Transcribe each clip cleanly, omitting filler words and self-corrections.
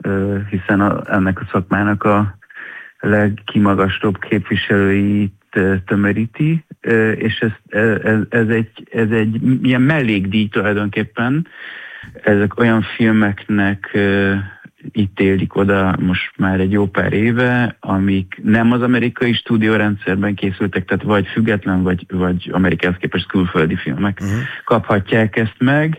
hiszen ennek a szakmának a legkimagaslóbb képviselőit tömöríti, és ez egy ilyen mellékdíj tulajdonképpen. Ezek olyan filmeknek ítélik oda most már egy jó pár éve, amik nem az amerikai stúdiórendszerben készültek, tehát vagy független, vagy Amerikához képest külföldi filmek kaphatják ezt meg,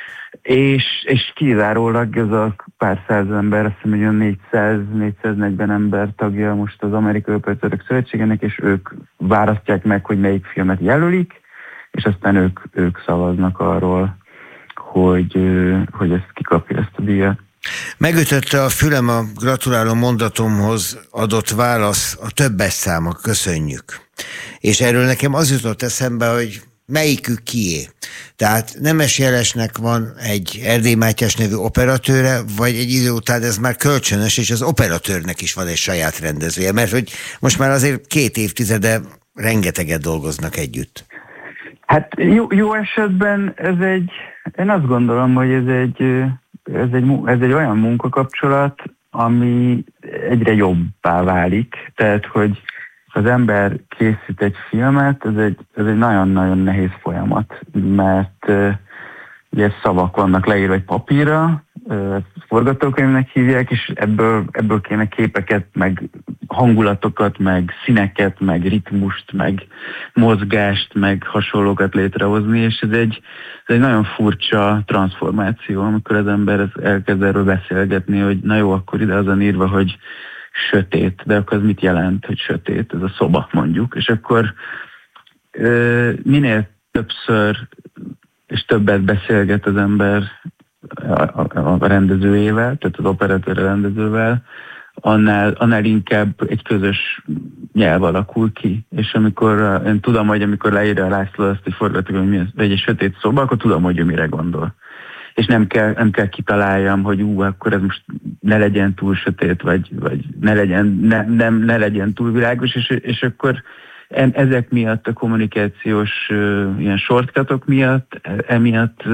és kizárólag ez a pár száz ember, azt hiszem, hogy 400-440 ember tagja most az Amerikai Operatőrök Szövetségének, és ők választják meg, hogy melyik filmet jelölik, és aztán ők szavaznak arról, hogy ezt kikapja, ezt a díjat. Megütötte a fülem a gratuláló mondatomhoz adott válasz, a többes száma, köszönjük. És erről nekem az jutott eszembe, hogy melyikük kié. Tehát Nemes Jelesnek van egy Erdély Mátyás nevű operatőre, vagy egy idő után ez már kölcsönös, és az operatőrnek is van egy saját rendezője, mert hogy most már azért 2 évtizede rengeteget dolgoznak együtt. Hát jó esetben én azt gondolom, hogy ez egy olyan munkakapcsolat, ami egyre jobbá válik. Tehát, hogy az ember készít egy filmet, ez egy nagyon-nagyon nehéz folyamat, mert ugye szavak vannak leírva egy papírra, forgatókönyvnek hívják, és ebből kéne képeket, meg hangulatokat, meg színeket, meg ritmust, meg mozgást, meg hasonlókat létrehozni, és ez egy nagyon furcsa transformáció, amikor az ember elkezd erről beszélgetni, hogy na jó, akkor ide az van írva, hogy sötét, de akkor az mit jelent, hogy sötét? Ez a szoba, mondjuk. És akkor minél többször és többet beszélget az ember a rendezőjével, tehát az operatőr rendezővel, annál inkább egy közös nyelv alakul ki. És amikor én tudom, hogy amikor leírja a László azt, hogy forgatókönyv, hogy egy sötét szoba, akkor tudom, hogy ő mire gondol. És nem kell kitaláljam, hogy akkor ez most ne legyen túl sötét, vagy ne legyen túl világos, és akkor ezek miatt, a kommunikációs ilyen shortcutok miatt, emiatt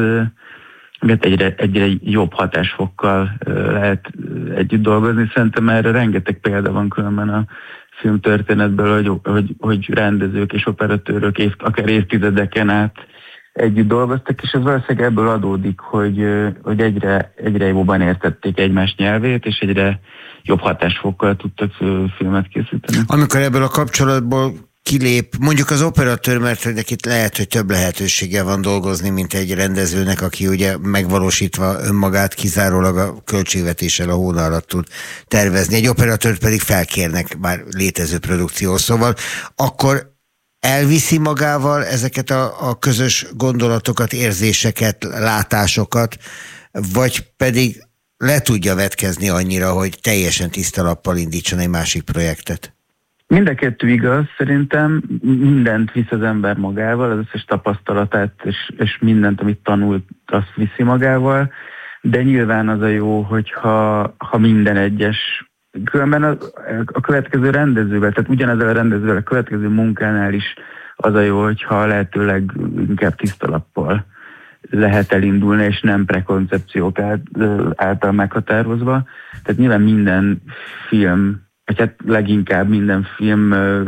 egyre jobb hatásfokkal lehet együtt dolgozni. Szerintem erre rengeteg példa van különben a filmtörténetből, hogy rendezők és operatőrök akár évtizedeken át együtt dolgoztak, és ez valószínűleg ebből adódik, hogy egyre jobban értették egymás nyelvét, és egyre jobb hatásfokkal tudtak filmet készíteni. Amikor ebből a kapcsolatból kilép, mondjuk az operatőr, mert neki lehet, hogy több lehetősége van dolgozni, mint egy rendezőnek, aki ugye megvalósítva önmagát kizárólag a költségvetéssel a hóna alatt tud tervezni. Egy operatőrt pedig felkérnek már létező produkcióhoz. Szóval akkor elviszi magával ezeket a közös gondolatokat, érzéseket, látásokat, vagy pedig le tudja vetkezni annyira, hogy teljesen tiszta lappal indítson egy másik projektet? Mind a kettő igaz, szerintem mindent visz az ember magával, az összes tapasztalatát és mindent, amit tanult, azt viszi magával, de nyilván az a jó, hogyha minden egyes, különben a következő rendezővel, tehát ugyanezzel a rendezővel a következő munkánál is az a jó, hogyha lehetőleg inkább tiszta lappal lehet elindulni, és nem prekoncepciók által meghatározva. Tehát nyilván minden film, vagy hát leginkább minden film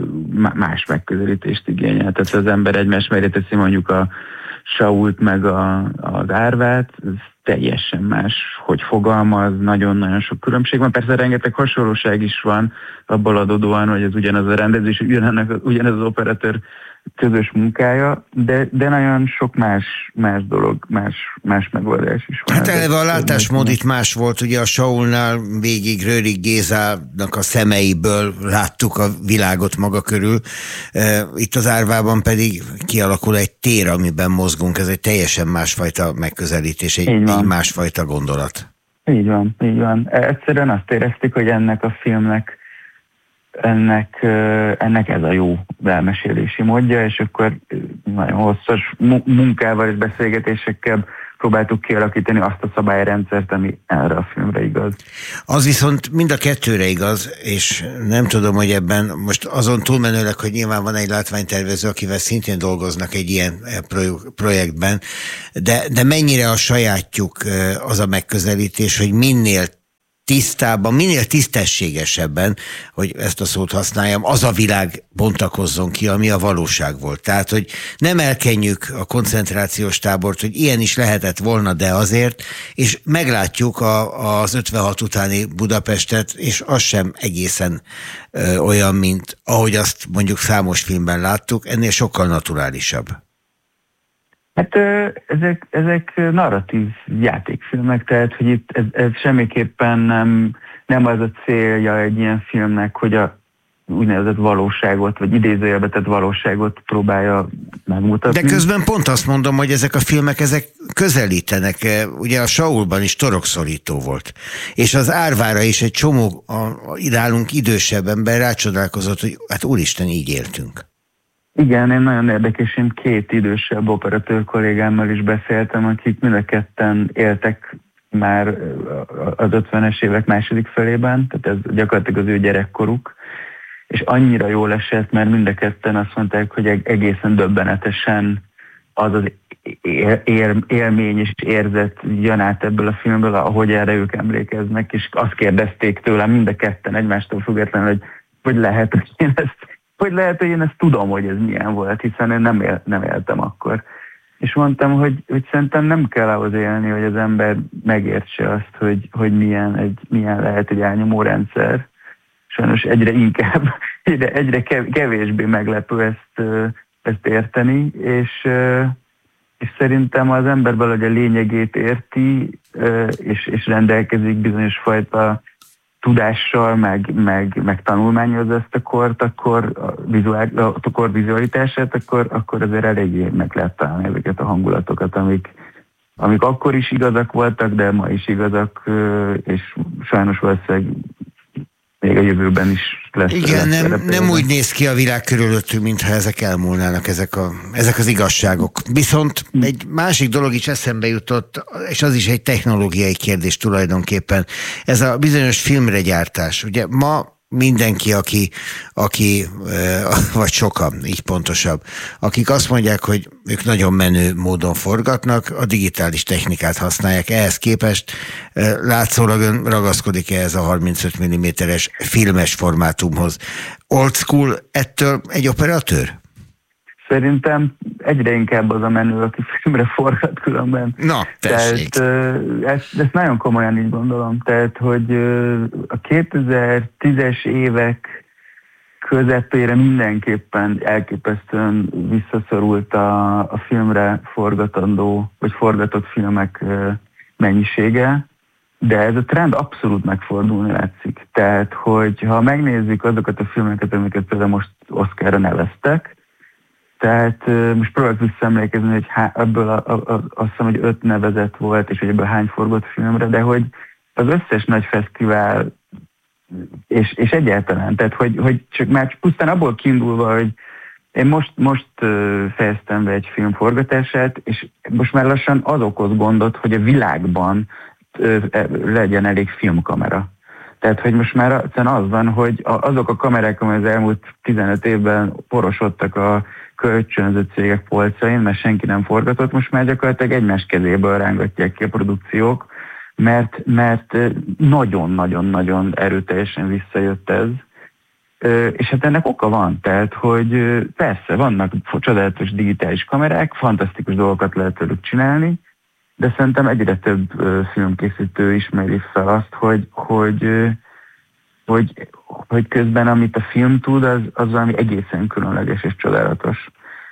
más megközelítést igényel. Tehát az ember egymás mellé teszi mondjuk a Sault meg az Árvát, ez teljesen más, hogy fogalmaz, nagyon-nagyon sok különbség van. Persze rengeteg hasonlóság is van abból adódóan, hogy ez ugyanaz a rendezés, ugyanaz az operatőr közös munkája, de nagyon sok más dolog, más megoldás is van. Hát eleve a látásmód itt más volt, ugye a Saulnál végig Rőrig Gézának a szemeiből láttuk a világot maga körül, itt az Árvában pedig kialakul egy tér, amiben mozgunk, ez egy teljesen másfajta megközelítés, egy másfajta gondolat. Így van. Egyszerűen azt éreztük, hogy ennek a filmnek ennek ez a jó elmesélési módja, és akkor nagyon hosszas munkával és beszélgetésekkel próbáltuk kialakítani azt a szabályrendszert, ami erre a filmre igaz. Az viszont mind a kettőre igaz, és nem tudom, hogy ebben most azon túlmenőleg, hogy nyilván van egy látványtervező, akivel szintén dolgoznak egy ilyen projektben, de mennyire a sajátjuk az a megközelítés, hogy minél tisztában, minél tisztességesebben, hogy ezt a szót használjam, az a világ bontakozzon ki, ami a valóság volt. Tehát, hogy nem elkenjük a koncentrációs tábort, hogy ilyen is lehetett volna, de azért, és meglátjuk az 56 utáni Budapestet, és az sem egészen olyan, mint ahogy azt mondjuk számos filmben láttuk, ennél sokkal naturálisabb. Hát ezek narratív játékfilmek, tehát hogy itt ez semmiképpen nem az a célja egy ilyen filmnek, hogy a úgynevezett valóságot, vagy idézőjelbe tett valóságot próbálja megmutatni. De közben pont azt mondom, hogy ezek a filmek, ezek közelítenek. Ugye a Saulban is torokszorító volt. És az Árvára is egy csomó nálunk idősebb ember rácsodálkozott, hogy hát úristen, így éltünk. Igen, én nagyon érdekes, én 2 idősebb operatőr kollégámmal is beszéltem, akik mind a ketten éltek már az 50-es évek második felében, tehát ez gyakorlatilag az ő gyerekkoruk, és annyira jól esett, mert mind a ketten azt mondták, hogy egészen döbbenetesen az az élmény és érzet jön át ebből a filmből, ahogy erre ők emlékeznek, és azt kérdezték tőlem mind a ketten egymástól függetlenül, hogy lehet, hogy én ezt tudom, hogy ez milyen volt, hiszen én nem éltem akkor. És mondtam, hogy szerintem nem kell ahhoz élni, hogy az ember megértse azt, hogy milyen lehet egy elnyomó rendszer. Sajnos egyre kevésbé meglepő ezt érteni, és szerintem az ember valahogy a lényegét érti, és rendelkezik bizonyos fajta tudással, meg tanulmányozza ezt a kort, akkor a kor vizualitását, akkor azért eléggé meg lehet találni ezeket a hangulatokat, amik akkor is igazak voltak, de ma is igazak, és sajnos valószínűleg még a jövőben is lesz. Igen, nem úgy néz ki a világ körülöttünk, mintha ezek elmúlnának, ezek az igazságok. Viszont egy másik dolog is eszembe jutott, és az is egy technológiai kérdés tulajdonképpen. Ez a bizonyos filmregyártás. Ugye ma mindenki, aki vagy sokan, így pontosabb, akik azt mondják, hogy ők nagyon menő módon forgatnak, a digitális technikát használják. Ehhez képest látszólag ön ragaszkodik ehhez a 35 mm-es filmes formátumhoz. Old school ettől egy operatőr? Szerintem egyre inkább az a menő, aki filmre forgat különben. Na, tessék. Tehát ezt nagyon komolyan így gondolom. Tehát, hogy a 2010-es évek közepére mindenképpen elképesztően visszaszorult a filmre forgatandó, vagy forgatott filmek mennyisége, de ez a trend abszolút megfordulni látszik. Tehát, hogy ha megnézzük azokat a filmeket, amiket például most Oscarra neveztek, tehát most próbálok visszaemlékezni, hogy ebből azt hiszem, hogy 5 nevezett volt, és hogy ebből hány forgott filmre, de hogy az összes nagy fesztivál, és egyáltalán, tehát hogy csak már pusztán abból kiindulva, hogy én most fejeztem be egy film forgatását, és most már lassan az okoz gondot, hogy a világban legyen elég filmkamera. Tehát, hogy most már az van, hogy azok a kamerák, amely az elmúlt 15 évben porosodtak a kölcsönző cégek polcain, mert senki nem forgatott, most már gyakorlatilag egymás kezéből rángatják ki a produkciók, mert nagyon-nagyon-nagyon erőteljesen visszajött ez. És hát ennek oka van, tehát, hogy persze vannak csodálatos digitális kamerák, fantasztikus dolgokat lehet velük csinálni, de szerintem egyre több filmkészítő ismeri fel azt, hogy közben amit a film tud, az valami egészen különleges és csodálatos.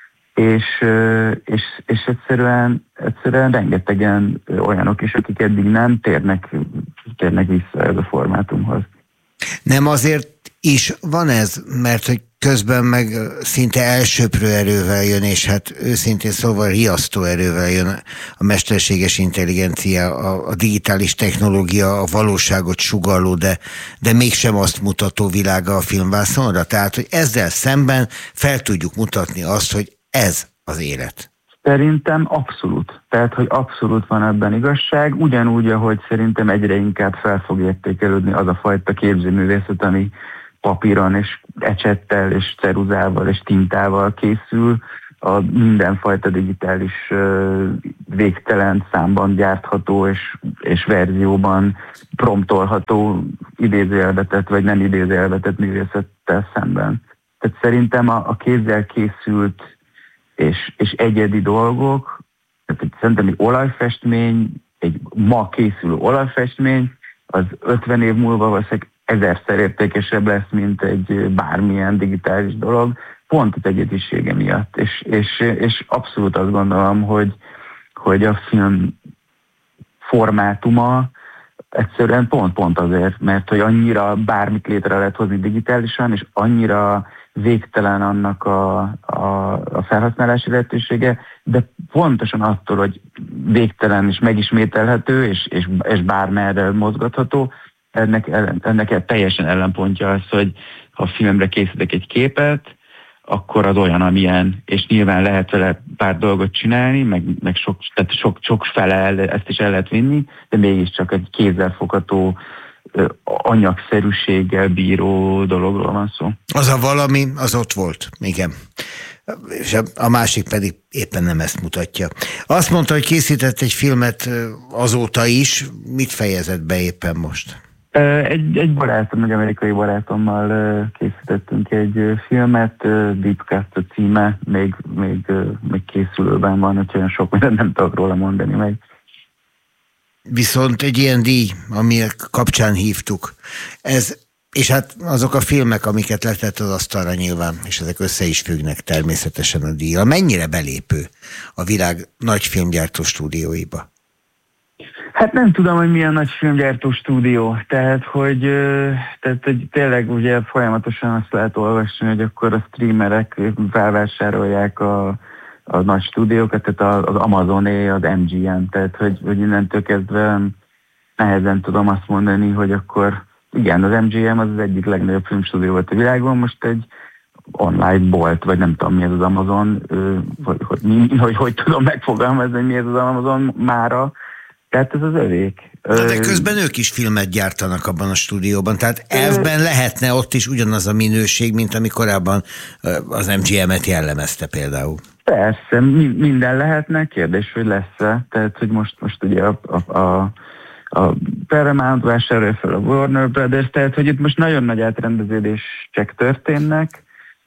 És egyszerűen rengetegen olyanok is, akik eddig nem térnek vissza ez a formátumhoz. Nem azért is van ez, mert hogy közben meg szinte elsöprő erővel jön, és hát őszintén szóval riasztó erővel jön a mesterséges intelligencia, a digitális technológia, a valóságot sugalló, de mégsem azt mutató világa a filmvászonra. Tehát, hogy ezzel szemben fel tudjuk mutatni azt, hogy ez az élet. Szerintem abszolút. Tehát, hogy abszolút van ebben igazság, ugyanúgy, ahogy szerintem egyre inkább fel fog értékelődni az a fajta képzőművészet, ami papíron és ecsettel és ceruzával és tintával készül, a mindenfajta digitális végtelen számban gyártható és verzióban promptolható idézőjelbetet vagy nem idézőjelbetet művészettel szemben. Tehát szerintem a kézzel készült és egyedi dolgok, tehát szerintem egy olajfestmény, egy ma készülő olajfestmény, az 50 év múlva valószínűleg 1000-szer értékesebb lesz, mint egy bármilyen digitális dolog, pont az egyedisége miatt. És abszolút azt gondolom, hogy a film formátuma egyszerűen pont azért, mert hogy annyira bármit létre lehet hozni digitálisan, és annyira végtelen annak a felhasználási lehetősége, de pontosan attól, hogy végtelen és megismételhető, és bármerre mozgatható, ennek teljesen ellenpontja az, hogy ha a filmre készítek egy képet, akkor az olyan, amilyen, és nyilván lehet vele pár dolgot csinálni, meg sok fele ezt is el lehet vinni, de mégiscsak egy kézzelfogható anyagszerűséggel bíró dologról van szó. Az a valami, az ott volt, igen. És a másik pedig éppen nem ezt mutatja. Azt mondta, hogy készített egy filmet azóta is. Mit fejezett be éppen most? Egy barátom, egy amerikai barátommal készítettünk egy filmet, Deepcast a címe, még készülőben van, úgyhogy olyan sok mindent nem tudok róla mondani meg. Viszont egy ilyen díj, ami kapcsán hívtuk, és hát azok a filmek, amiket letett az asztalra nyilván, és ezek össze is függnek természetesen a díjjal. Mennyire belépő a világ nagy filmgyártó stúdióiba? Hát nem tudom, hogy milyen nagy filmgyártó stúdió. Tehát, hogy tényleg ugye folyamatosan azt lehet olvasni, hogy akkor a streamerek felvásárolják a nagy stúdiókat, tehát az Amazoné, az MGM, tehát hogy innentől kezdve nehezen tudom azt mondani, hogy akkor igen, az MGM az egyik legnagyobb filmstúdió volt a világon, most egy online bolt, vagy nem tudom mi ez az Amazon, hogy tudom megfogalmazni, hogy mi ez az Amazon mára, tehát ez az övék. De közben ők is filmet gyártanak abban a stúdióban, tehát elvben lehetne ott is ugyanaz a minőség, mint ami korábban az MGM-et jellemezte például. Persze, minden lehetne, kérdés, hogy lesz-e. Tehát, hogy most ugye a Paramount vásárolja fel a Warner Brothers, tehát, hogy itt most nagyon nagy átrendeződések történnek,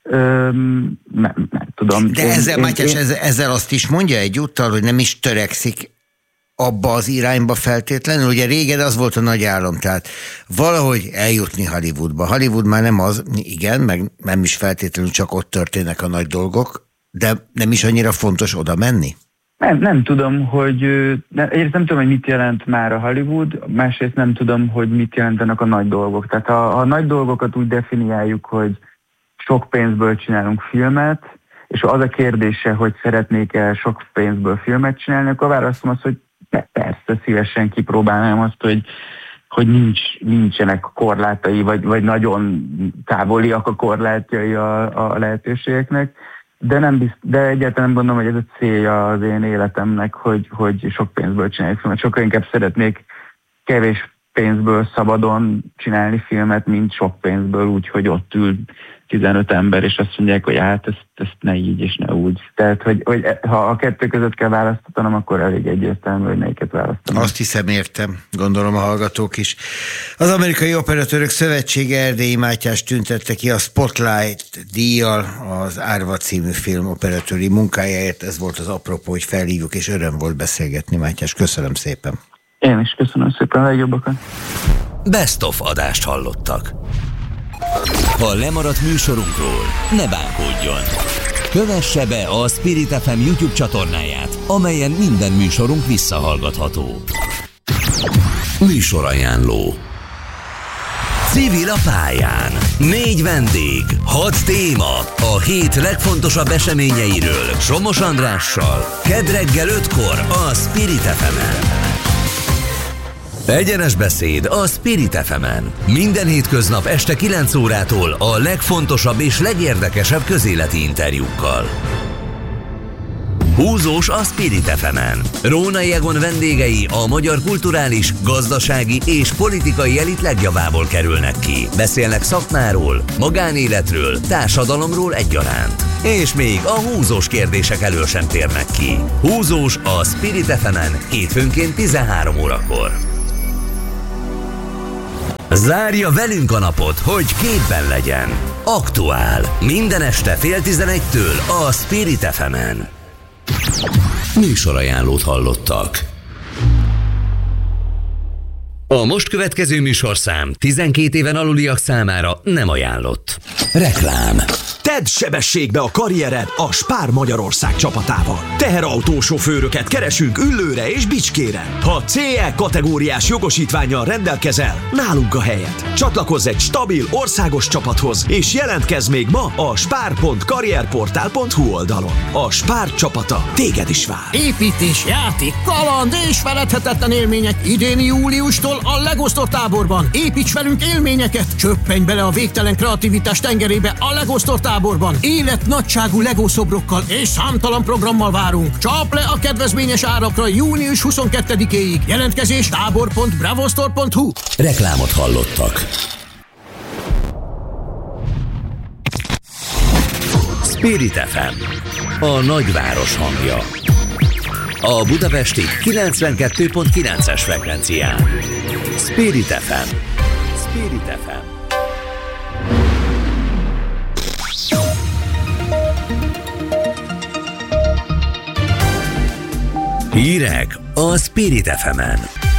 nem tudom. De ezzel azt is mondja egyúttal, hogy nem is törekszik abba az irányba feltétlenül. Ugye régen az volt a nagy álom, tehát valahogy eljutni Hollywoodba. Hollywood már nem az, igen, meg nem is feltétlenül csak ott történnek a nagy dolgok, de nem is annyira fontos oda menni? Nem tudom, egyrészt nem tudom, hogy mit jelent már a Hollywood, másrészt nem tudom, hogy mit jelentenek a nagy dolgok. Tehát ha a nagy dolgokat úgy definiáljuk, hogy sok pénzből csinálunk filmet, és az a kérdése, hogy szeretnék-e sok pénzből filmet csinálni, akkor válaszom azt, hogy persze szívesen kipróbálnám azt, hogy nincsenek korlátai, vagy nagyon távoliak a korlátjai a lehetőségeknek, de egyáltalán nem gondolom, hogy ez a célja az én életemnek, hogy sok pénzből csinálni filmet. Sokkal inkább szeretnék kevés pénzből szabadon csinálni filmet, mint sok pénzből úgy, hogy ott ül 15 ember, és azt mondják, hogy hát ezt ne így és ne úgy. Tehát, hogy ha a kettő között kell választanom, akkor elég egyértelmű, hogy melyiket választanom. Azt hiszem, értem, gondolom a hallgatók is. Az Amerikai Operatőrök Szövetsége Erdélyi Mátyást tüntette ki a Spotlight díjjal az Árva című film operatőri munkájáért. Ez volt az apropó, hogy felhívjuk, és öröm volt beszélgetni, Mátyás. Köszönöm szépen. Én is köszönöm szépen, a legjobbakat. Best of adást hallottak. Ha lemaradt műsorunkról, ne bánkódjon. Kövesse be a Spirit FM YouTube csatornáját, amelyen minden műsorunk visszahallgatható. Műsorajánló. Civil a pályán. 4 vendég, 6 téma. A hét legfontosabb eseményeiről Somos Andrással. Kedd reggel 5-kor a Spirit FM-en. Egyenes beszéd a Spirit FM-en. Minden hétköznap este 9 órától a legfontosabb és legérdekesebb közéleti interjúkkal. Húzós a Spirit FM-en. Rónai Egon vendégei a magyar kulturális, gazdasági és politikai elit legjavából kerülnek ki. Beszélnek szakmáról, magánéletről, társadalomról egyaránt. És még a húzós kérdések elől sem térnek ki. Húzós a Spirit FM-en hétfőnként 13 órakor. Zárja velünk a napot, hogy képben legyen. Aktuál. Minden este 10:30 a Spirit FM-en. Műsorajánlót hallottak. A most következő műsorszám 12 éven aluliak számára nem ajánlott. Reklám. Tedd sebességbe a karriered a Spar Magyarország csapatával. Teherautósofőröket keresünk Üllőre és Bicskére. Ha CE kategóriás jogosítvánnyal rendelkezel, nálunk a helyed. Csatlakozz egy stabil országos csapathoz, és jelentkezz még ma a spar.karrierportál.hu oldalon. A Spar csapata téged is vár. Építés, játék, kaland és feledhetetlen élmények idéni júliustól a LEGO Store táborban. Építs velünk élményeket! Csöppenj bele a végtelen kreativitás tengerébe a LEGO Store táborban. Életnagyságú LEGO szobrokkal és számtalan programmal várunk. Csap le a kedvezményes árakra június 22-éig. Jelentkezés tábor.bravostore.hu. Reklámot hallottak. Spirit FM, a nagyváros hangja. A budapesti 92.9-es frekvencián. Spirit FM. Spirit FM. Hírek a Spirit FM-en.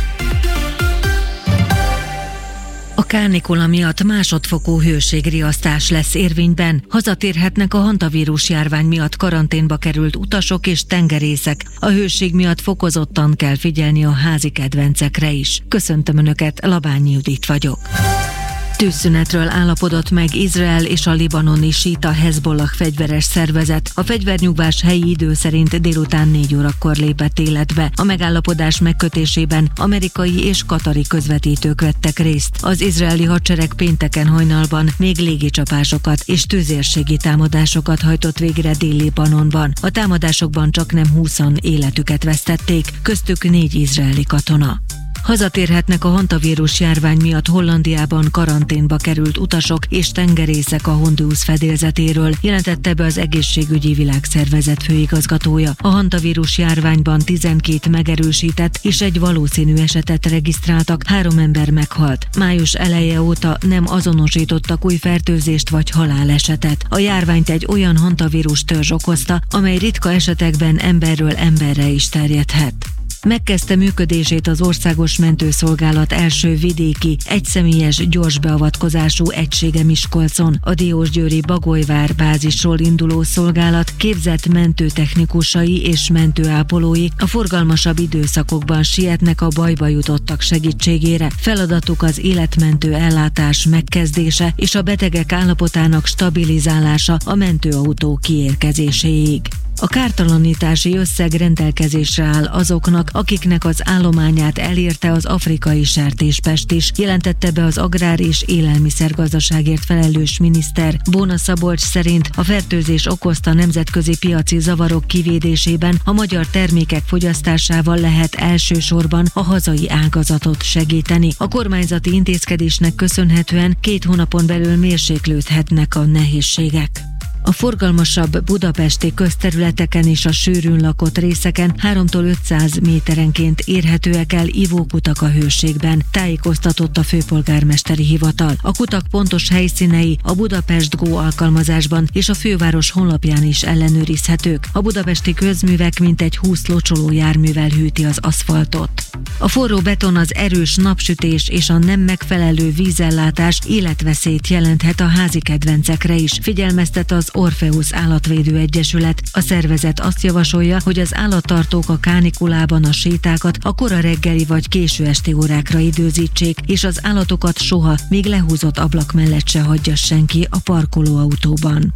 A kánikula miatt másodfokú hőségriasztás lesz érvényben. Hazatérhetnek a hantavírus járvány miatt karanténba került utasok és tengerészek. A hőség miatt fokozottan kell figyelni a házi kedvencekre is. Köszöntöm Önöket, Labányi Judit vagyok. Tűzszünetről állapodott meg Izrael és a libanoni síta Hezbollah fegyveres szervezet. A fegyvernyugvás helyi idő szerint délután 4 órakor lépett életbe. A megállapodás megkötésében amerikai és katari közvetítők vettek részt. Az izraeli hadsereg pénteken hajnalban még légicsapásokat és tüzérségi támadásokat hajtott végre Dél-Libanonban. A támadásokban csaknem 20-an életüket vesztették, köztük 4 izraeli katona. Hazatérhetnek a hantavírus járvány miatt Hollandiában karanténba került utasok és tengerészek a Hondusz fedélzetéről, jelentette be az Egészségügyi Világszervezet főigazgatója. A hantavírus járványban 12 megerősített és egy valószínű esetet regisztráltak, 3 ember meghalt. Május eleje óta nem azonosítottak új fertőzést vagy halálesetet. A járványt egy olyan hantavírus törzs okozta, amely ritka esetekben emberről emberre is terjedhet. Megkezdte működését az Országos Mentőszolgálat első vidéki, egyszemélyes gyors beavatkozású egysége Miskolcon. A Diósgyőri Bagolyvár bázisról induló szolgálat képzett mentőtechnikusai és mentőápolói a forgalmasabb időszakokban sietnek a bajba jutottak segítségére. Feladatuk az életmentő ellátás megkezdése és a betegek állapotának stabilizálása a mentőautó kiérkezéséig. A kártalanítási összeg rendelkezésre áll azoknak, akiknek az állományát elérte az afrikai sertéspest is, jelentette be az agrár- és élelmiszergazdaságért felelős miniszter. Bóna Szabolcs szerint a fertőzés okozta nemzetközi piaci zavarok kivédésében a magyar termékek fogyasztásával lehet elsősorban a hazai ágazatot segíteni. A kormányzati intézkedésnek köszönhetően 2 hónapon belül mérséklődhetnek a nehézségek. A forgalmasabb budapesti közterületeken és a sűrűn lakott részeken 3-tól 500 méterenként érhetőek el ivókutak a hőségben, tájékoztatott a főpolgármesteri hivatal. A kutak pontos helyszínei a Budapest Go alkalmazásban és a főváros honlapján is ellenőrizhetők. A budapesti közművek mintegy 20 locsoló járművel hűti az aszfaltot. A forró beton, az erős napsütés és a nem megfelelő vízellátás életveszélyt jelenthet a házi kedvencekre is, figyelmeztet az Orpheus Állatvédő Egyesület. A szervezet azt javasolja, hogy az állattartók a kánikulában a sétákat a kora reggeli vagy késő esti órákra időzítsék, és az állatokat soha, még lehúzott ablak mellett se hagyja senki a parkolóautóban.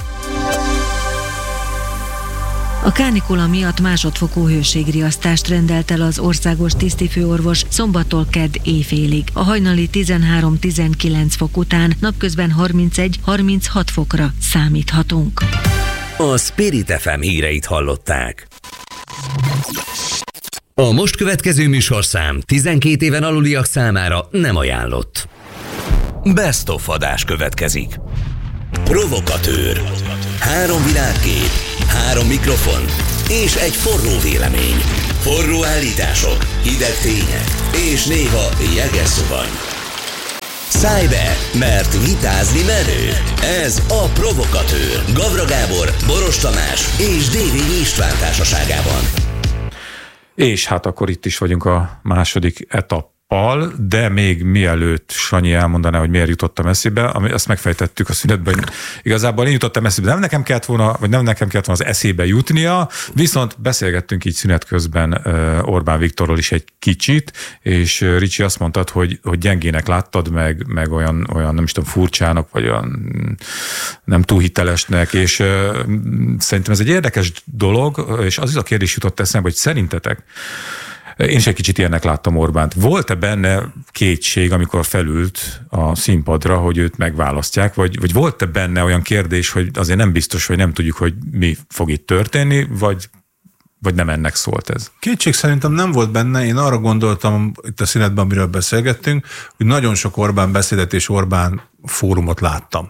A kánikula miatt másodfokú hőségriasztást rendelt el az országos tisztifőorvos szombattól kedd éjfélig. A hajnali 13-19 fok után napközben 31-36 fokra számíthatunk. A Spirit FM híreit hallották. A most következő műsorszám 12 éven aluliak számára nem ajánlott. Best of adás következik. Provokatőr. 3 világkép, 3 mikrofon és egy forró vélemény. Forró állítások, hideg tények és néha jeges szuvany. Szállj be, mert vitázni menő. Ez a Provokatőr. Gavra Gábor, Boros Tamás és Dévényi István társaságában. És hát akkor itt is vagyunk a második etappal, de még mielőtt Sanyi elmondaná, hogy miért jutottam eszébe, azt megfejtettük a szünetben, hogy igazából én jutottam eszébe, nem nekem kellett volna az eszébe jutnia, viszont beszélgettünk így szünet közben Orbán Viktorról is egy kicsit, és Ricsi azt mondtad, hogy gyengének láttad, meg olyan nem is tudom, furcsának, vagy olyan nem túl hitelesnek, és szerintem ez egy érdekes dolog, és az is a kérdés jutott eszembe, hogy szerintetek, én is egy kicsit ilyennek láttam Orbánt. Volt-e benne kétség, amikor felült a színpadra, hogy őt megválasztják, vagy volt-e benne olyan kérdés, hogy azért nem biztos, hogy nem tudjuk, hogy mi fog itt történni, vagy nem ennek szólt ez? Kétség szerintem nem volt benne. Én arra gondoltam itt a szünetben, amiről beszélgettünk, hogy nagyon sok Orbán beszédet és Orbán fórumot láttam.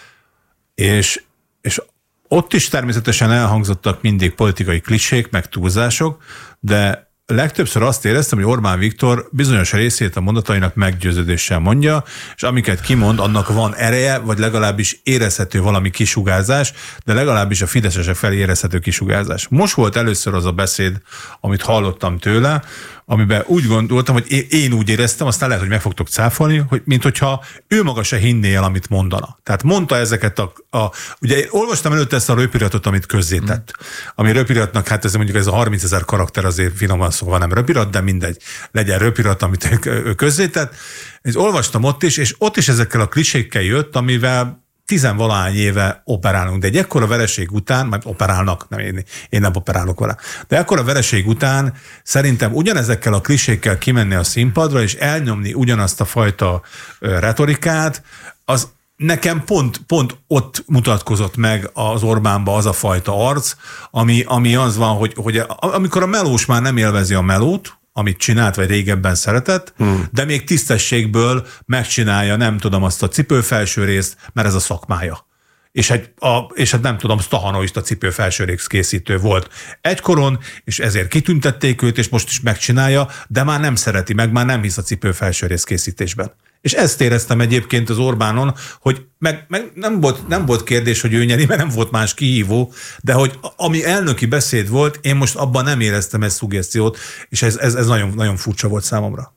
És ott is természetesen elhangzottak mindig politikai klisék, meg túlzások, de legtöbbször azt éreztem, hogy Orbán Viktor bizonyos részét a mondatainak meggyőződéssel mondja, és amiket kimond, annak van ereje, vagy legalábbis érezhető valami kisugárzás, de legalábbis a fideszesek felé érezhető kisugárzás. Most volt először az a beszéd, amit hallottam tőle, amiben úgy gondoltam, hogy én úgy éreztem, aztán lehet, hogy meg fogtok cáfolni, hogy mint hogyha ő maga se hinné el, amit mondana. Tehát mondta ezeket ugye én olvastam előtte ezt a röpiratot, amit közzétett. Ami röpiratnak, hát ez mondjuk ez a 30 000 karakter azért finoman szóval nem röpirat, de mindegy, legyen röpirat, amit ő közzétett. És olvastam ott is, és ott is ezekkel a klisékkel jött, amivel 10-valahány éve operálunk, de egy ekkora vereség után, majd operálnak, én nem operálok vele, de ekkora vereség után szerintem ugyanezekkel a klisékkel kimenni a színpadra, és elnyomni ugyanazt a fajta retorikát, az nekem pont ott mutatkozott meg az Orbánba az a fajta arc, ami az van, hogy amikor a melós már nem élvezi a melót, amit csinált, vagy régebben szeretett, de még tisztességből megcsinálja, nem tudom, azt a cipőfelső részt, mert ez a szakmája. És hát nem tudom, stahanoista cipőfelső rész készítő volt egykoron, és ezért kitüntették őt, és most is megcsinálja, de már nem szereti meg, már nem hisz a cipőfelső rész készítésben. És ezt éreztem egyébként az Orbánon, hogy meg nem volt kérdés, hogy ő nyeri, mert nem volt más kihívó, de hogy ami elnöki beszéd volt, én most abban nem éreztem ezt szuggesztiót, és ez nagyon, nagyon furcsa volt számomra.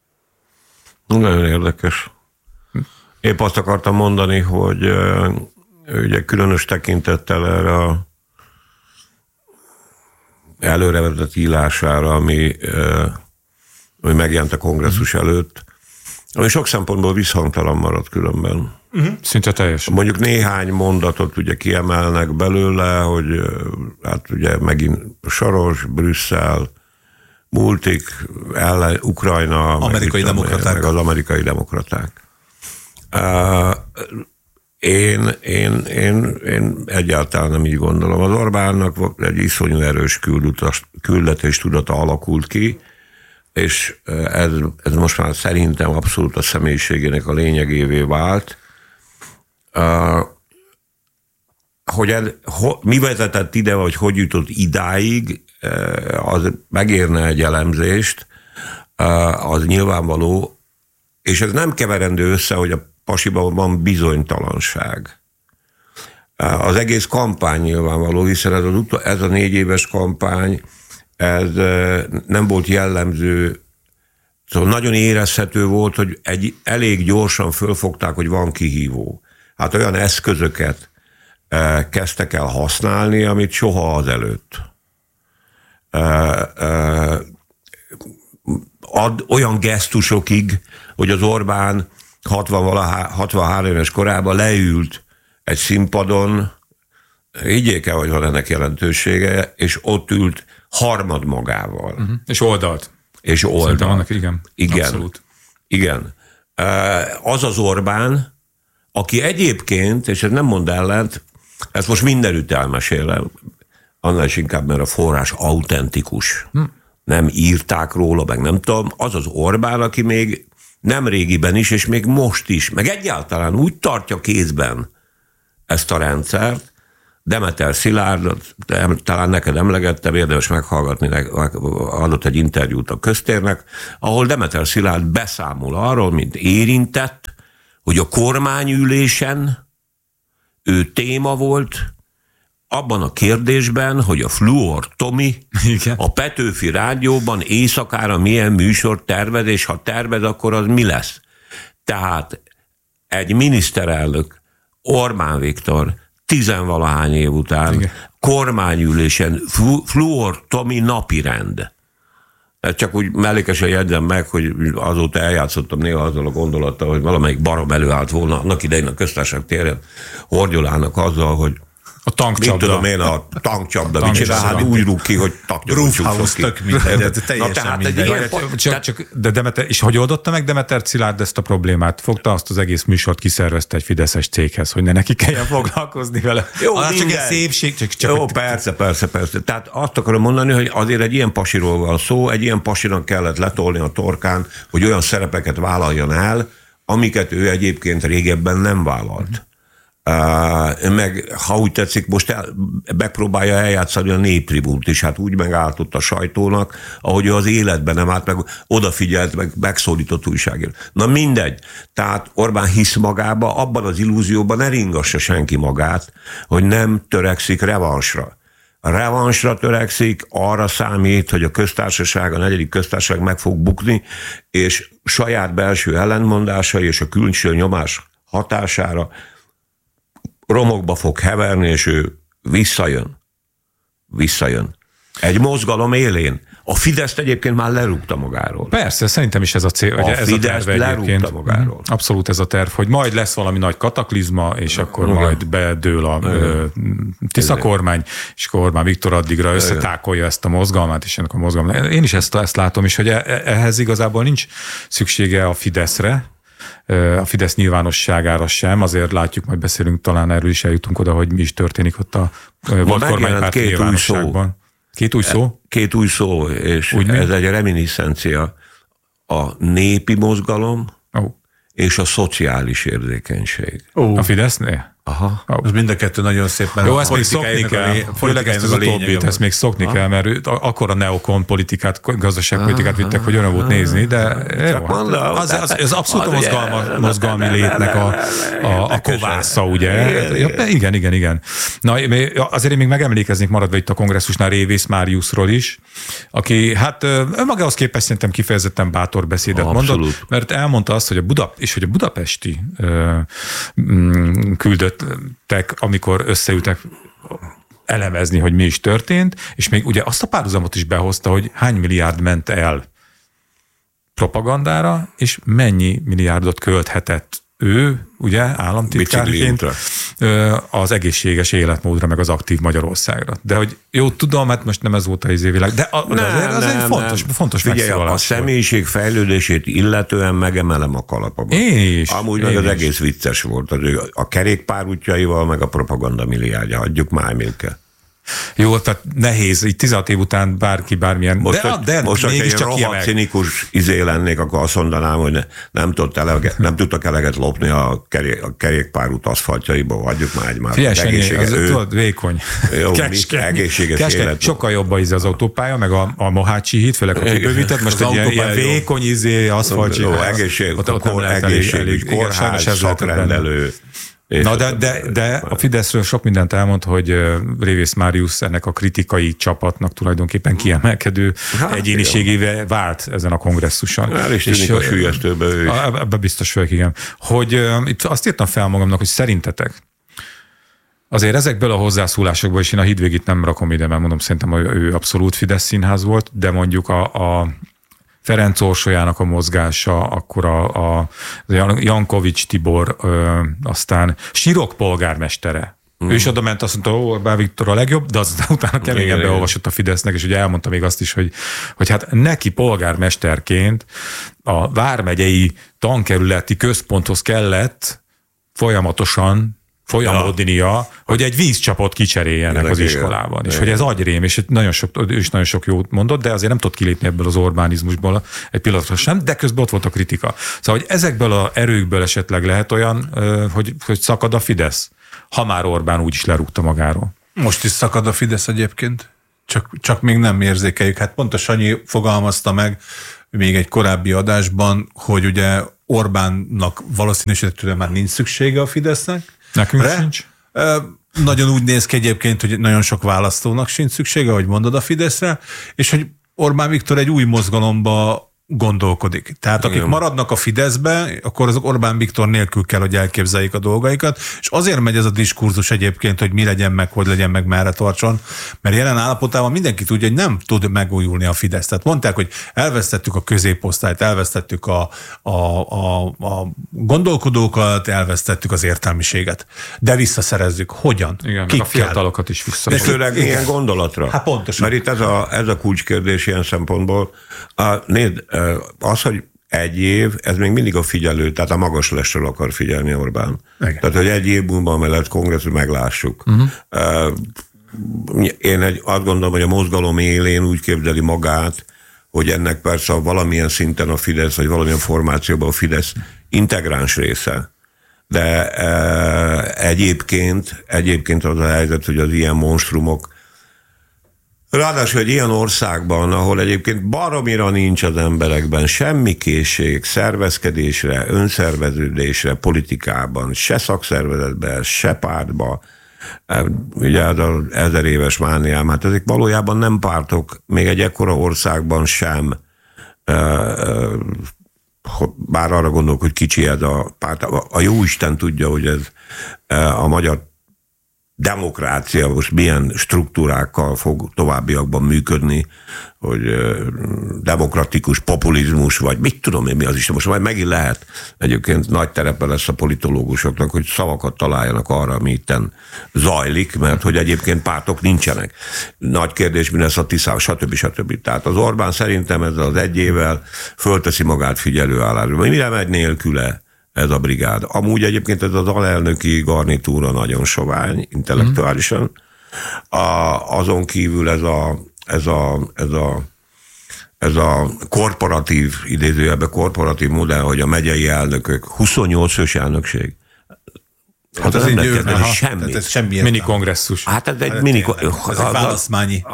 Nagyon érdekes. Épp azt akartam mondani, hogy ugye különös tekintettel erre a előrevetett írására, ami megjelent a kongresszus előtt, ami sok szempontból visszhangtalan maradt különben. Szinte teljes. Mondjuk néhány mondatot ugye kiemelnek belőle, hogy hát ugye megint Soros, Brüsszel, Multik, ellen, Ukrajna, amerikai demokraták. Meg az amerikai demokraták. Én egyáltalán nem így gondolom. Az Orbánnak egy iszonyú erős küldetéstudata alakult ki, és ez most már szerintem abszolút a személyiségének a lényegévé vált. Mi vezetett ide, vagy hogy jutott idáig, az megérne egy elemzést, az nyilvánvaló, és ez nem keverendő össze, hogy a pasiban van bizonytalanság. Az egész kampány nyilvánvaló, hiszen ez a 4 éves kampány, ez nem volt jellemző, szóval nagyon érezhető volt, hogy elég gyorsan fölfogták, hogy van kihívó. Hát olyan eszközöket kezdtek el használni, amit soha azelőtt. Olyan gesztusokig, hogy az Orbán 63 éves korában leült egy színpadon, higgyék el, hogy van ennek jelentősége, és ott ült harmad magával. És oldalt. Annak, igen. Abszolút. Igen. Az az Orbán, aki egyébként, és ez nem mond ellent, ezt most mindenütt elmesélem, annál is inkább, mert a forrás autentikus. Nem írták róla, meg nem tudom. Az az Orbán, aki még nem régiben is, és még most is, meg egyáltalán úgy tartja kézben ezt a rendszert. Demeter Szilárdot, talán neked emlegettem, érdemes meghallgatni, adott egy interjút a Köztérnek, ahol Demeter Szilárd beszámol arról, mint érintett, hogy a kormányülésen ő téma volt abban a kérdésben, hogy a Fluor Tomi a Petőfi Rádióban éjszakára milyen műsort tervez, és ha tervez, akkor az mi lesz. Tehát egy miniszterelnök, Orbán Viktor 10-valahány év után kormányülésen Fluor Tomi napirend. Csak úgy mellékesen jegyzem meg, hogy azóta eljátszottam néha azzal a gondolattal, hogy valamelyik barom előállt volna annak idején a Köztársaság téren Horgyolának azzal, hogy a tankcsapda. Mit tudom én, a tankcsapda. Mit csinál? Hát úgy rúg ki, hogy Brufhaus tök mindegy, teljesen mindegy. De Demeter, és hogy oldotta meg Demeter Szilárd ezt a problémát? Fogta azt az egész műsort, kiszervezte egy fideszes céghez, hogy ne neki kelljen foglalkozni vele. Jó, csak egy szépség. Jó, persze. Tehát azt akarom mondani, hogy azért egy ilyen pasiról van szó, egy ilyen pasinak kellett letolni a torkán, hogy olyan szerepeket vállaljon el, amiket ő egyébként régebben nem vállalt. Meg, ha úgy tetszik, most megpróbálja eljátszani a Néptribúnt is, hát úgy megállt a sajtónak, ahogy ő az életben nem állt, meg odafigyelt, meg megszólított újságíró. Na mindegy. Tehát Orbán hisz magába, abban az illúzióban ne ringassa senki magát, hogy nem törekszik revansra. A revansra törekszik, arra számít, hogy a köztársaság, a 4. köztársaság meg fog bukni, és saját belső ellentmondásai és a külső nyomás hatására romokba fog heverni, és ő visszajön. Egy mozgalom élén. A Fideszt egyébként már lerúgta magáról. Persze, szerintem is ez a cél. A Fideszt lerúgta magáról. Abszolút ez a terv, hogy majd lesz valami nagy kataklizma, és akkor majd bedől a Tisza kormány, és akkor Orbán Viktor addigra összetákolja ezt a mozgalmát, és ennek a mozgalmat. Én is ezt látom is, hogy ehhez igazából nincs szüksége a Fideszre, a Fidesz nyilvánosságára sem, azért látjuk, majd beszélünk, talán erről is eljutunk oda, hogy mi is történik ott a volt kormánypárt nyilvánosságban. Két új szó? Két új szó, és ez egy reminiszencia. A népi mozgalom és a szociális érzékenység. A Fidesznél? Aha. Ez mind a kettő nagyon szépen. Jó, ezt még szokni kell, főleg ezt az utóbbit, ezt még szokni kell, mert akkor a neokon politikát, gazdaságpolitikát vittek, hogy olyan volt nézni, de ez abszolút a mozgalmi létnek a kovásza, ugye? Igen. Na, azért én még megemlékeznék maradva itt a kongresszusnál Révész Máriuszról is, aki hát önmagához képest szerintem kifejezetten bátor beszédet mondott, mert elmondta azt, hogy a budapesti küldött amikor összeültek elemezni, hogy mi is történt, és még ugye azt a párhuzamot is behozta, hogy hány milliárd ment el propagandára, és mennyi milliárdot költhetett ő, ugye, államtitkárként az egészséges életmódra, meg az aktív Magyarországra. De hogy jó, tudom, hát most nem ez volt az évvilág, de azért fontos megszólalás. A személyiség fejlődését illetően megemelem a kalapomat. Én is. Amúgy meg az egész vicces volt. A kerékpár útjaival, meg a propaganda milliárdja. Adjuk már Emilke. Jó, tehát nehéz, így 16 év után bárki bármilyen... Most, mégis csak rohadt cinikus lennék, akkor azt mondanám, hogy nem tudtak eleget lopni a kerékpárút aszfaltjaiba, adjuk már egymás. Figyelj, tudod, vékony. Jó, egészséges élet. Sokkal jobb az autópálya, meg a Mohácsi híd, főleg a kibővített, most egy ilyen vékony aszfalt. Jó, egészségügy, kórház, szakrendelő. Na, de a Fideszről sok mindent elmond, hogy Révész Máriusz ennek a kritikai csapatnak tulajdonképpen kiemelkedő egyéniségével vált ezen a kongresszuson. És tűnik a sülyeztőbe ő is. Ebben biztos vagyok, igen. Hogy itt azt írtam fel magamnak, hogy szerintetek azért ezekből a hozzászólásokból, és én a Hídvégit nem rakom ide, mert mondom, szerintem hogy ő abszolút Fidesz színház volt, de mondjuk a Ferenc Orsolyának a mozgása, akkor a Jankovics Tibor, aztán Sirok polgármestere. Ő is oda ment, azt mondta, Orbán Viktor a legjobb, de aztán utána keményen beolvasott a Fidesznek, és ugye elmondta még azt is, hogy hát neki polgármesterként a vármegyei tankerületi központhoz kellett folyamatosan folyamodnia, hogy egy vízcsapot kicseréljenek az iskolában. És hogy ez agyrém, és ő is nagyon sok jót mondott, de azért nem tudott kilépni ebből az Orbánizmusból egy pillanatra sem, de közben ott volt a kritika. Szóval, hogy ezekből az erőkből esetleg lehet olyan, hogy szakad a Fidesz, ha már Orbán úgy is lerúgta magáról. Most is szakad a Fidesz egyébként, csak még nem érzékeljük. Hát pont a Sanyi fogalmazta meg még egy korábbi adásban, hogy ugye Orbánnak valószínűsíthetően már nincs szüksége a Fidesznek. Nekünk sincs. Nagyon úgy néz ki egyébként, hogy nagyon sok választónak sincs szüksége, ahogy mondod, a Fideszre, és hogy Orbán Viktor egy új mozgalomba gondolkodik. Tehát akik maradnak a Fideszbe, akkor azok Orbán Viktor nélkül kell, hogy elképzeljék a dolgaikat, és azért megy ez a diskurzus egyébként, hogy mi legyen meg, hogy legyen meg, merre tartson, mert jelen állapotában mindenki tudja, hogy nem tud megújulni a Fidesz. Tehát mondták, hogy elvesztettük a középosztályt, elvesztettük a gondolkodókat, elvesztettük az értelmiséget. De visszaszerezzük. Hogyan? Igen, a fiatalokat is vissza. De főleg ilyen gondolatra. Hát pontosan. Mert itt ez a kulcskérdés ilyen szempontból. Nézd, az, hogy egy év, ez még mindig a figyelő, tehát a magas lesről akar figyelni Orbán. Igen. Tehát, hogy egy év múlva mellett kongresszus meglássuk. Én azt gondolom, hogy a mozgalom élén úgy képzeli magát, hogy ennek persze valamilyen szinten a Fidesz, vagy valamilyen formációban a Fidesz integráns része. De egyébként az a helyzet, hogy az ilyen monstrumok, ráadásul egy ilyen országban, ahol egyébként baromira nincs az emberekben semmi készség szervezkedésre, önszerveződésre, politikában, se szakszervezetben, se pártban, ugye az 1000 éves mániám, hát ezek valójában nem pártok, még egy ekkora országban sem, bár arra gondolok, hogy kicsi ez a párt. A jóisten tudja, hogy ez a magyar demokrácia most milyen struktúrákkal fog továbbiakban működni, hogy demokratikus populizmus, vagy mit tudom én mi az is. Most majd megint lehet, egyébként nagy terepe lesz a politológusoknak, hogy szavakat találjanak arra, ami itten zajlik, mert hogy egyébként pártok nincsenek. Nagy kérdés, mi lesz a Tiszával, stb. Tehát az Orbán szerintem ezzel az egy évvel fölteszi magát figyelőállásba. Mire megy nélküle ez a brigád? Amúgy egyébként ez az alelnöki garnitúra nagyon sovány, intellektuálisan. Azon kívül ez a korporatív, idézőjelben korporatív modell, hogy a megyei elnökök, 28 fős elnökség. Hát ez semmi. Ez semmi mini kongresszus. Hát ez egy mini kongresszus. Ez egy választmányi.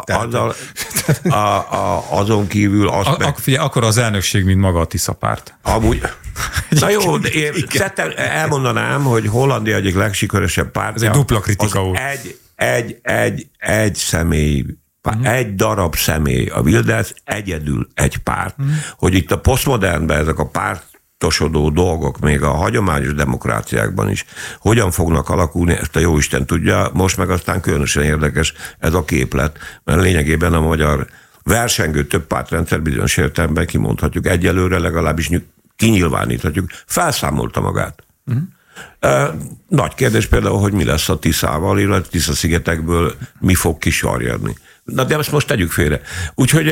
Azon kívül... Figyelj, akkor az elnökség, mint maga a Tisza párt. Amúgy... Na jó, de én elmondanám, hogy Hollandia egyik legsikeresebb pártja. Ez egy dupla kritika úr. Egy személy, egy darab személy, a Wilders egyedül egy párt. Hogy itt a posztmodernben ezek a pártosodó dolgok, még a hagyományos demokráciákban is, hogyan fognak alakulni, ezt a jóisten tudja, most meg aztán különösen érdekes ez a képlet, mert lényegében a magyar versengő több pártrendszer bizonyos értelemben kimondhatjuk, egyelőre legalábbis kinyilváníthatjuk, felszámolta magát. Nagy kérdés például, hogy mi lesz a Tiszával, illetve Tisza-szigetekből mi fog kisarjadni. Na de ezt most tegyük félre. Úgyhogy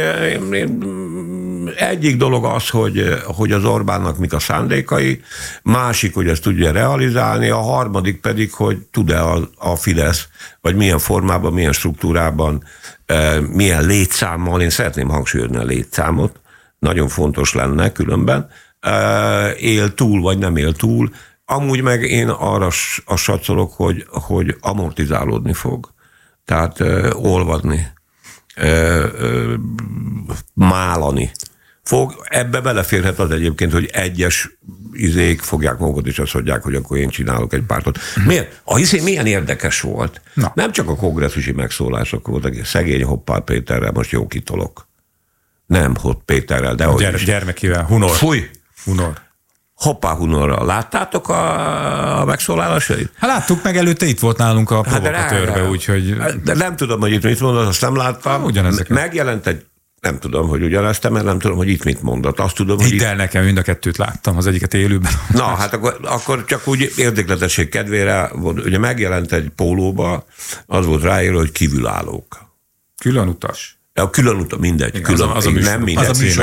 egyik dolog az, hogy az Orbánnak mik a szándékai, másik, hogy ezt tudja realizálni, a harmadik pedig, hogy tud-e a Fidesz, vagy milyen formában, milyen struktúrában, milyen létszámmal, én szeretném hangsúlyozni a létszámot, nagyon fontos lenne különben, él túl, vagy nem él túl. Amúgy meg én arra satszolok, hogy amortizálódni fog. Tehát olvadni, málani fog. Ebbe beleférhet az egyébként, hogy egyes izék fogják magukat, és azt mondják, hogy akkor én csinálok egy pártot. Miért? Milyen érdekes volt. Na. Nem csak a kongresszusi megszólások voltak, szegény Hoppál Péterrel, most jó kitolok. Nem Hopp Péterrel, de hogy gyermekével, Hunor. Fúj! Hunor. Hoppá Hunorral. Láttátok a megszólalásait? Hát láttuk, meg előtte itt volt nálunk a provokatőrbe, úgyhogy... De nem tudom, hogy itt mit mondott, azt nem láttam. Ugyanezeket. Megjelent egy, nem tudom, hogy ugyanezt, mert nem tudom, hogy itt mit mondott. Azt tudom, hogy hidd el nekem, mind a kettőt láttam, az egyiket élőben. Na, hát akkor csak úgy érdekletesség kedvére, ugye megjelent egy pólóba, az volt ráírva, hogy kívülállók. Különutas. A különutas, mindegy. Nem mindegy.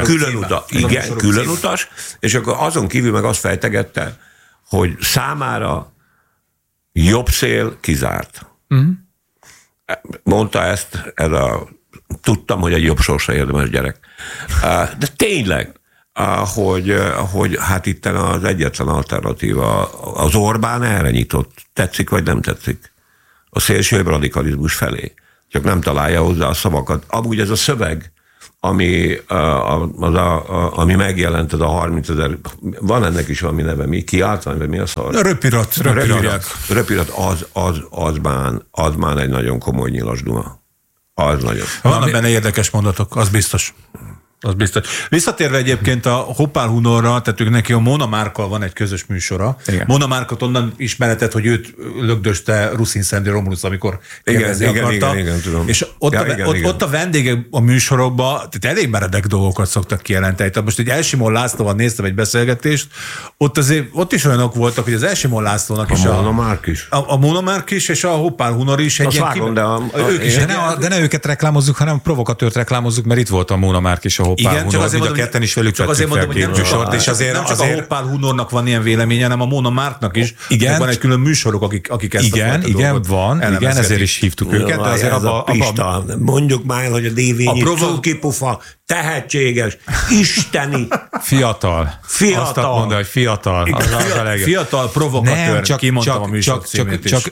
Különutas, és akkor azon kívül meg azt fejtegette, hogy számára Jobb szél kizárt. Mondta ezt, tudtam, hogy egy jobb sorsra érdemes gyerek. De tényleg, hogy hát itt az egyetlen alternatíva, az Orbán erre nyitott. Tetszik vagy nem tetszik? A szélsőbb radikalizmus felé. Csak nem találja hozzá a szavakat. Amúgy ez a szöveg, ami megjelent, ez a 30 000, van ennek is valami neve, mi? Kiáltvány, vagy mi a szar? Röpirat, az már egy nagyon komoly nyilas duma. Az nagyon. Vannak benne érdekes mondatok, az biztos. Az biztos. Visszatérve egyébként a Hoppál Hunorra, tehát neki a Mona Márkkal van egy közös műsora. Igen. Mona Márkot onnan ismereted, hogy őt lögdöste Ruszin Szendő Romulusz, amikor kérdezni akarta. Igen, tudom. És ott a vendégek a műsorokban tehát elég meredek dolgokat szoktak kijelenteni. Tehát most egy Elsimon Lászlóval néztem egy beszélgetést, ott is olyanok voltak, hogy az Elsimon Lászlónak is a Mona Márk is. A Mona Márk is, és a Hoppál Hunor is egy ilyen de ne őket reklámozzuk, hanem provokatőrt reklámozzuk, mert itt volt a Mona Márk is a Hoppál Hunor, mind a ketten is velük vettük fel két műsort, és azért... Nem csak a Hoppál Hunornak van ilyen véleménye, hanem a Mona Márknak is. Igen. Van egy külön műsorok, akik ezt Igen, ezért is hívtuk őket, de azért Pista, mondjuk már, hogy a Dévényi cukipufa, tehetséges, isteni. Fiatal. Azt mondja, hogy fiatal. Fiatal provokatőr, kimondtam a műsor címét is. Csak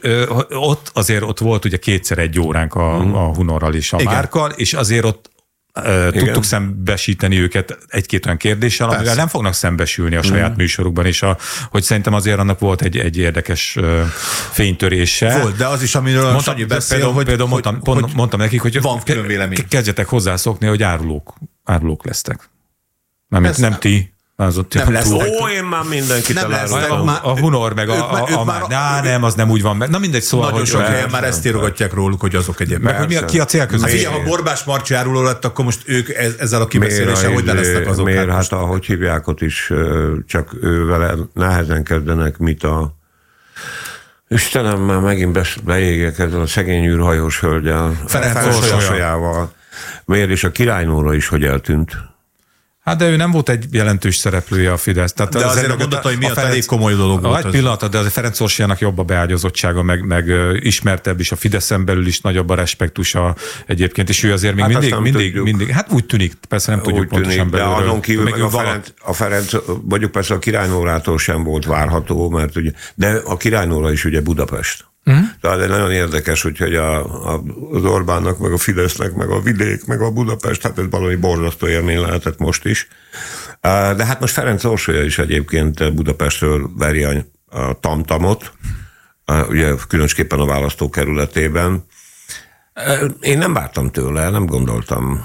ott volt ugye kétszer egy óránk a Hunorral és a Márkkal, és azért ott tudtuk szembesíteni őket egy-két olyan kérdéssel, amivel nem fognak szembesülni a saját műsorukban, és hogy szerintem azért annak volt egy érdekes fénytörése. Volt, de az is, amiről Sanyi beszél, mondtam nekik, hogy van külön vélemény. Kezdjetek hozzászokni, hogy árulók lesztek. Nem ti. Nem lesz. Én már mindenkit elárultam. A Hunor meg nem, az nem úgy van. Na mindegy, szóval, nagyon sok helyen már ezt írogatják róluk, hogy azok egyébként. Ki a célközönség? Ha Borbás Marcsi áruló lett, akkor most ők ezzel a kibeszéléssel hogy ne lesznek azok? Miért? Hát ahogy hívják ott is, csak ővele nehezen kezdenek, mit a... Istenem, már megint beégek ezzel a szegény űrhajós hölgyel. Ferenc Orsolyával. Miért? És a királynóra is, hogy eltűnt. Hát de ő nem volt egy jelentős szereplője a Fidesz. Tehát de azért a mondatai miatt elég komoly dolog volt. Egy pillanat, de a Ferenc Orsolyának jobb a beágyazottsága, meg ismertebb is, a Fideszen belül is nagyobb a respektusa egyébként, és ő azért még mindig, hát úgy tűnik, persze nem tudjuk pontosan belőle. De azon kívül meg a Ferenc, mondjuk persze a Királynórától sem volt várható, mert ugye, de a Királynóra is ugye Budapest. Tehát nagyon érdekes, hogy az Orbánnak, meg a Fidesznek, meg a vidék, meg a Budapest, hát ez valami borzasztó élmény lehetett most is. De hát most Ferenc Orsolya is egyébként Budapestről veri a tamtamot, ugye különösképpen a választókerületében. Én nem vártam tőle, nem gondoltam,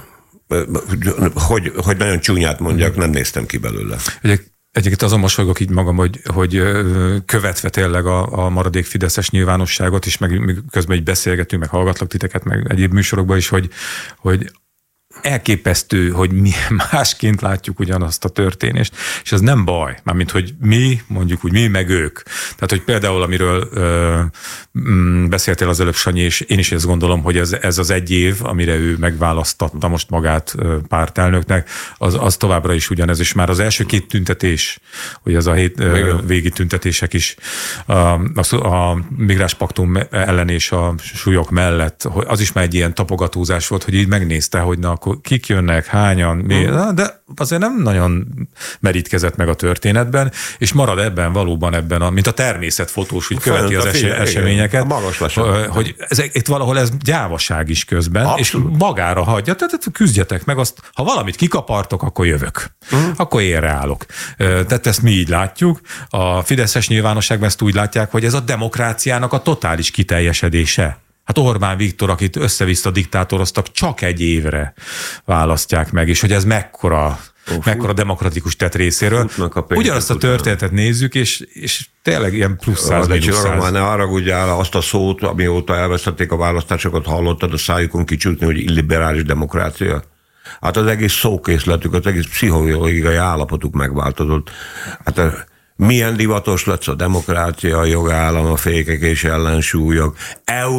hogy nagyon csúnyát mondjak, nem néztem ki belőle. Egyébként azon mosolygok így magam, hogy követve tényleg a maradék fideszes nyilvánosságot, és meg közben így beszélgetünk, meg hallgatlak titeket, meg egyéb műsorokban is, hogy elképesztő, hogy mi másként látjuk ugyanazt a történést, és ez nem baj, mármint, hogy mi, mondjuk úgy mi, meg ők. Tehát, hogy például, amiről beszéltél az előbb, Sanyi, és én is ezt gondolom, hogy ez az egy év, amire ő megválasztatta most magát pártelnöknek, az továbbra is ugyanez, és már az első két tüntetés, hogy az a végi tüntetések is a migránspaktum ellen és a súlyok mellett, az is már egy ilyen tapogatózás volt, hogy így megnézte, hogy na, akkor kik jönnek, hányan, de azért nem nagyon merítkezett meg a történetben, és marad ebben valóban mint a természetfotós, hogy követi az eseményeket, hogy itt valahol ez gyávaság is közben, abszolút. És magára hagyja, tehát küzdjetek meg azt, ha valamit kikapartok, akkor jövök. Akkor érre állok. Tehát ezt mi így látjuk. A fideszes nyilvánosságban ezt úgy látják, hogy ez a demokráciának a totális kiteljesedése. Hát Orbán Viktor, akit össze-vissza diktátoroztak, csak egy évre választják meg, és hogy ez mekkora demokratikus tett részéről. Ugyanazt a történetet nézzük, és tényleg ilyen plusz 100, mínusz 100. Már ne haragudjál, azt a szót, amióta elvesztették a választásokat, hallottad a szájukon kicsúszni, hogy illiberális demokrácia. Hát az egész szókészletük, az egész pszichológiai állapotuk megváltozott. Hát milyen divatos lesz a demokrácia, a jogállam, a fékek és ellensúlyok,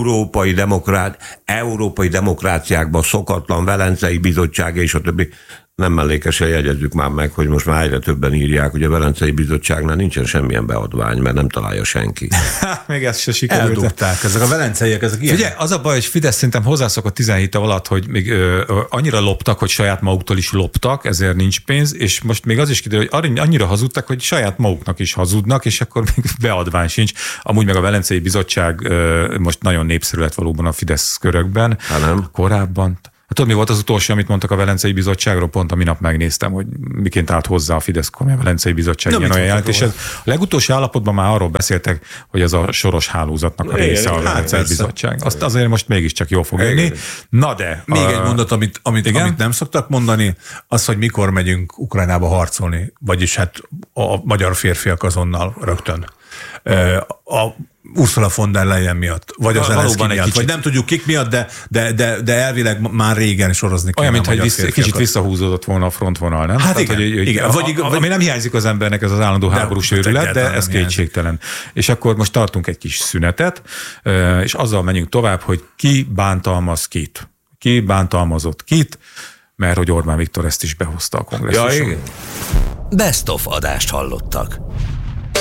európai demokráciákban szokatlan Velencei Bizottság és a többi. nem mellékesen jegyezzük már meg, hogy most már egyre többen írják, hogy a Velencei Bizottságnál nincsen semmilyen beadvány, mert nem találja senki. Még ezt se sikerült. Eldugták, ezek a velenceiek, ezek ilyen. Ugye, az a baj, hogy Fidesz szerintem hozzászokott 17 év alatt, hogy még annyira loptak, hogy saját maguktól is loptak, ezért nincs pénz, és most még az is kiderül, hogy annyira hazudtak, hogy saját maguknak is hazudnak, és akkor még beadvány sincs. Amúgy meg a Velencei Bizottság most nagyon népszerű lett valóban a Fidesz körökben. Nem. Korábban. Tudod, mi volt az utolsó, amit mondtak a Velencei Bizottságról? Pont a minap megnéztem, hogy miként állt hozzá a Fidesz, a Velencei Bizottság ilyen olyan jelentés. A legutolsó állapotban már arról beszéltek, hogy ez a soros hálózatnak a része a Velencei Bizottság. Azt azért most mégiscsak jól fog jönni. Na de... Még egy mondat, amit nem szoktak mondani, az, hogy mikor megyünk Ukrajnába harcolni, vagyis hát a magyar férfiak azonnal rögtön. A Ursula von der Leyen miatt, vagy az Zelenszky miatt, vagy nem tudjuk kik miatt, de elvileg már régen sorozni kell. Olyan, mintha kicsit visszahúzódott volna a frontvonal, nem? Hát tehát, igen. Ami nem hiányzik az embernek, ez az állandó háborús őrület, de ez kétségtelen. És akkor most tartunk egy kis szünetet, és azzal menjünk tovább, hogy ki bántalmaz kit. Ki bántalmazott kit, mert hogy Orbán Viktor ezt is behozta a kongresszuson. Best of adást hallottak.